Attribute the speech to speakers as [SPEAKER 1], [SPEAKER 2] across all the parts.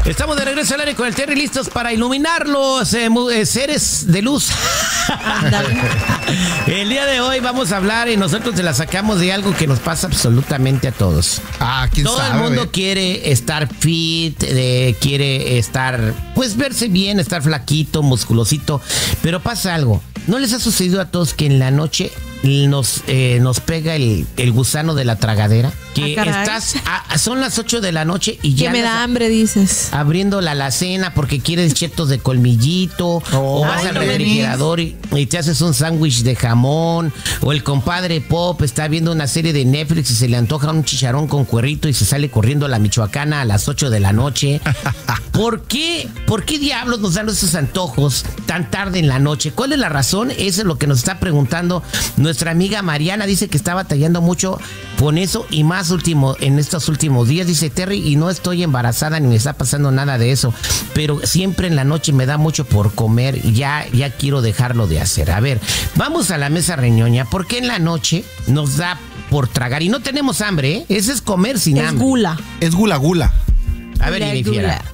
[SPEAKER 1] Estamos de regreso al aire con el Terry, listos para iluminar los seres de luz. El día de hoy vamos a hablar y nosotros te la sacamos de algo que nos pasa absolutamente a todos.
[SPEAKER 2] ¿Quién
[SPEAKER 1] Todo
[SPEAKER 2] sabe?
[SPEAKER 1] el mundo quiere estar fit, quiere estar, pues verse bien, estar flaquito, musculosito, pero pasa algo. ¿No les ha sucedido a todos que en la noche nos pega el gusano de la tragadera? Que son las 8 de la noche y ya
[SPEAKER 3] que me da hambre, dices.
[SPEAKER 1] Abriendo la alacena porque quieres chetos de colmillito, o vas al refrigerador y te haces un sándwich de jamón, o el compadre Pop está viendo una serie de Netflix y se le antoja un chicharrón con cuerrito y se sale corriendo a la Michoacana a las 8 de la noche. ¿Por qué diablos nos dan esos antojos tan tarde en la noche? ¿Cuál es la razón? Eso es lo que nos está preguntando nuestra amiga Mariana. Dice que está batallando mucho con eso y más en estos últimos días. Dice Terry, y no estoy embarazada ni me está pasando nada de eso, pero siempre en la noche me da mucho por comer y ya quiero dejarlo de hacer. A ver, vamos a la mesa reñoña. ¿Por qué en la noche nos da por tragar y no tenemos hambre? ¿Eh? Ese es comer sin hambre.
[SPEAKER 3] Es gula.
[SPEAKER 2] Es gula.
[SPEAKER 1] A ver, Jennifer.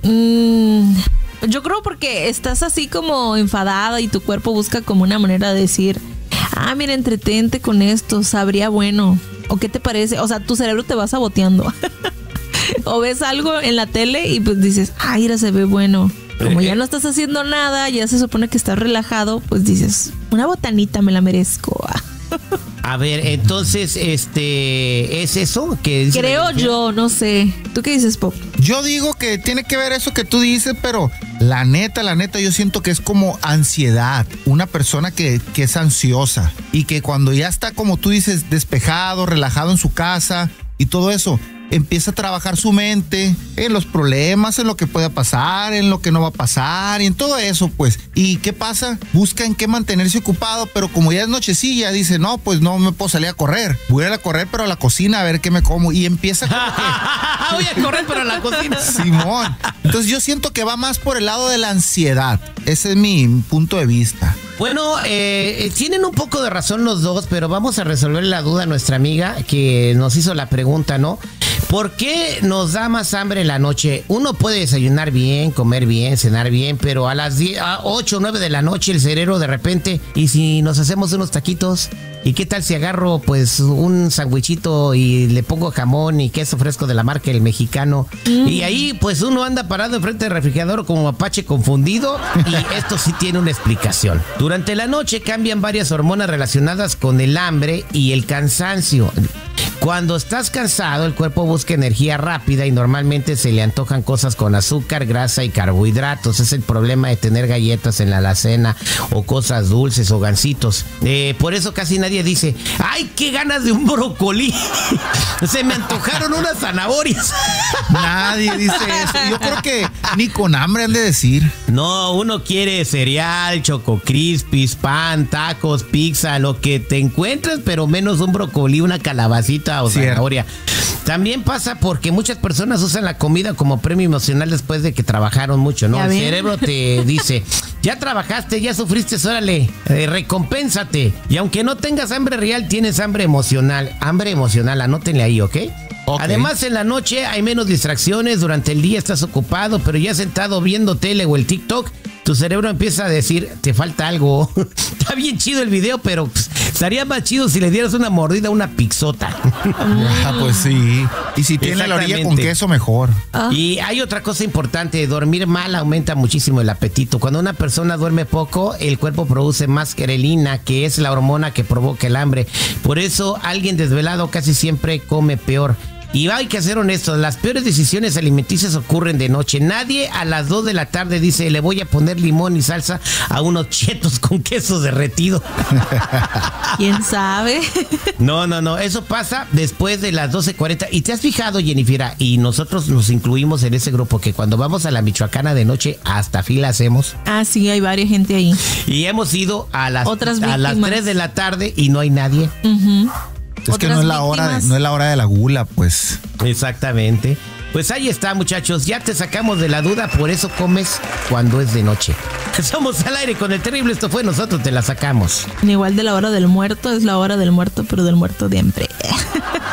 [SPEAKER 3] Yo creo porque estás así como enfadada y tu cuerpo busca como una manera de decir, mira, entretente con esto, sabría bueno. ¿O qué te parece? O sea, tu cerebro te va saboteando. O ves algo en la tele y pues dices, mira, se ve bueno. Como ya no estás haciendo nada, ya se supone que estás relajado, pues dices, una botanita me la merezco.
[SPEAKER 1] A ver, entonces, ¿es eso? Que dice
[SPEAKER 3] creo yo, no sé. ¿Tú qué dices, Pop?
[SPEAKER 2] Yo digo que tiene que ver eso que tú dices, pero la neta, yo siento que es como ansiedad. Una persona que es ansiosa y que cuando ya está, como tú dices, despejado, relajado en su casa y todo eso, empieza a trabajar su mente en los problemas, en lo que pueda pasar, en lo que no va a pasar y en todo eso, pues. ¿Y qué pasa? Busca en qué mantenerse ocupado, pero como ya es nochecilla, dice, no, pues no me puedo salir a correr. Voy a ir a correr, pero a la cocina a ver qué me como. Y empieza como que...
[SPEAKER 1] Voy a correr, pero a la cocina.
[SPEAKER 2] Simón. Entonces yo siento que va más por el lado de la ansiedad. Ese es mi punto de vista.
[SPEAKER 1] Bueno, tienen un poco de razón los dos, pero vamos a resolver la duda a nuestra amiga que nos hizo la pregunta, ¿no? ¿Por qué nos da más hambre en la noche? Uno puede desayunar bien, comer bien, cenar bien, pero a las 8 o 9 de la noche el cerebro de repente, ¿y si nos hacemos unos taquitos? ¿Y qué tal si agarro pues un sandwichito y le pongo jamón y queso fresco de la marca El Mexicano? Y ahí pues uno anda parado enfrente del refrigerador como mapache confundido, y esto sí tiene una explicación. Durante la noche cambian varias hormonas relacionadas con el hambre y el cansancio. Cuando estás cansado, el cuerpo busca energía rápida y normalmente se le antojan cosas con azúcar, grasa y carbohidratos. Es el problema de tener galletas en la alacena o cosas dulces o gancitos. Por eso casi nadie dice, ¡ay, qué ganas de un brócoli! Se me antojaron unas zanahorias.
[SPEAKER 2] Nadie dice eso. Yo creo que ni con hambre han de decir.
[SPEAKER 1] No, uno quiere cereal, Choco Crispies, pan, tacos, pizza, lo que te encuentres, pero menos un brócoli, una calabacita o zanahoria. También pasa porque muchas personas usan la comida como premio emocional después de que trabajaron mucho, ¿no? El cerebro te dice, ya trabajaste, ya sufriste, órale, recompénsate. Y aunque no tengas hambre real, tienes hambre emocional. Hambre emocional, anótenle ahí, ¿ok? Además, en la noche hay menos distracciones, durante el día estás ocupado, pero ya sentado viendo tele o el TikTok, tu cerebro empieza a decir, te falta algo. Está bien chido el video, pero estaría más chido si le dieras una mordida a una pizzota.
[SPEAKER 2] Pues sí. Y si tiene la orilla con queso, mejor.
[SPEAKER 1] Y hay otra cosa importante, dormir mal aumenta muchísimo el apetito. Cuando una persona duerme poco, el cuerpo produce más grelina, que es la hormona que provoca el hambre. Por eso, alguien desvelado casi siempre come peor. Y hay que ser honestos, las peores decisiones alimenticias ocurren de noche. Nadie a las 2 de la tarde dice, le voy a poner limón y salsa a unos chetos con queso derretido.
[SPEAKER 3] ¿Quién sabe?
[SPEAKER 1] No, eso pasa después de las 12:40. Y te has fijado, Jennifer, y nosotros nos incluimos en ese grupo, que cuando vamos a la Michoacana de noche, hasta fila hacemos.
[SPEAKER 3] Sí, hay varias gente ahí.
[SPEAKER 1] Y hemos ido a las 3 de la tarde y no hay nadie.
[SPEAKER 2] Es que no es la hora de la gula, pues.
[SPEAKER 1] Exactamente. Pues ahí está, muchachos. Ya te sacamos de la duda, por eso comes cuando es de noche. Somos al aire con el terrible. Esto fue Nosotros Te La Sacamos.
[SPEAKER 3] Igual de la hora del muerto, es la hora del muerto, pero del muerto de hambre.